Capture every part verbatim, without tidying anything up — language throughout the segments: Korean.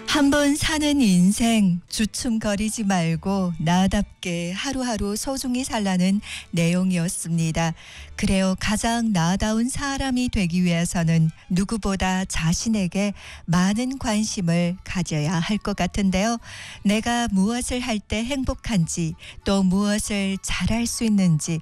한 번 사는 인생 주춤거리지 말고 나답게 하루하루 소중히 살라는 내용이었습니다. 그래요. 가장 나다운 사람이 되기 위해서는 누구보다 자신에게 많은 관심을 가져야 할 것 같은데요. 내가 무엇을 할 때 행복한지 또 무엇을 잘할 수 있는지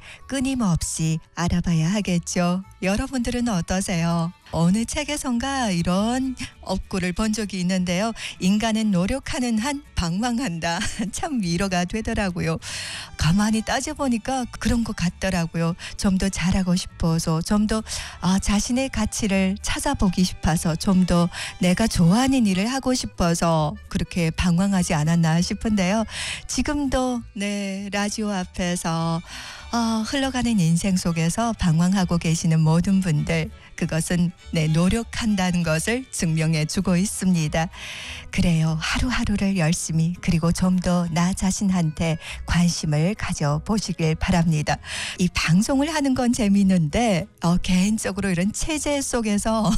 끊임없이 알아봐야 하겠죠. 여러분들은 어떠세요? 어느 책에선가 이런 어구를 본 적이 있는데요. 인간은 노력하는 한 방황한다. 참 위로가 되더라고요. 가만히 따져보니까 그런 것 같더라고요. 좀 더 잘하고 싶어서 좀 더 아, 자신의 가치를 찾아보기 싶어서 좀 더 내가 좋아하는 일을 하고 싶어서 그렇게 방황하지 않았나 싶은데요. 지금도 네 라디오 앞에서 어, 흘러가는 인생 속에서 방황하고 계시는 모든 분들, 그것은 네, 노력한다는 것을 증명해 주고 있습니다. 그래요. 하루하루를 열심히 그리고 좀 더 나 자신한테 관심을 가져보시길 바랍니다. 이 방송을 하는 건 재미있는데 어, 개인적으로 이런 체제 속에서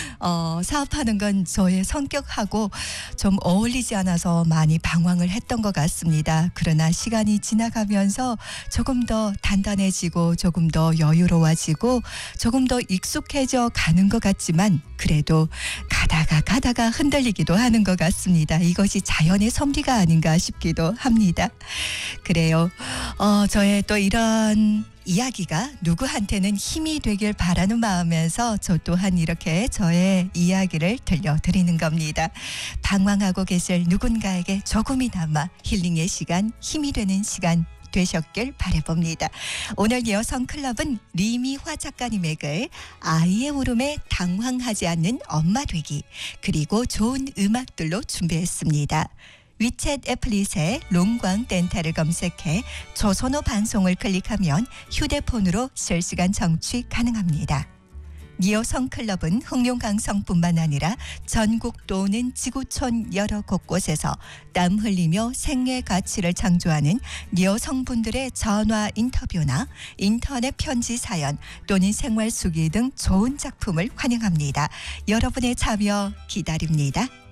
어, 사업하는 건 저의 성격하고 좀 어울리지 않아서 많이 방황을 했던 것 같습니다. 그러나 시간이 지나가면서 조금 더 단단해지고 조금 더 여유로워지고 조금 더 익숙해져 가는 것 같지만 그래도 가다가 가다가 흔들리기도 하는 것 같습니다. 이것이 자연의 섭리가 아닌가 싶기도 합니다. 그래요. 어, 저의 또 이런 이야기가 누구한테는 힘이 되길 바라는 마음에서 저 또한 이렇게 저의 이야기를 들려드리는 겁니다. 방황하고 계실 누군가에게 조금이나마 힐링의 시간, 힘이 되는 시간 되셨길 바라봅니다. 오늘 여성클럽은 리미화 작가님의 글 아이의 울음에 당황하지 않는 엄마 되기 그리고 좋은 음악들로 준비했습니다. 위챗 애플릿에 롱광 덴탈을 검색해 조선어 방송을 클릭하면 휴대폰으로 실시간 청취 가능합니다. 여성클럽은 흥룡강성뿐만 아니라 전국 또는 지구촌 여러 곳곳에서 땀 흘리며 생애 가치를 창조하는 여성분들의 전화 인터뷰나 인터넷 편지 사연 또는 생활 수기 등 좋은 작품을 환영합니다. 여러분의 참여 기다립니다.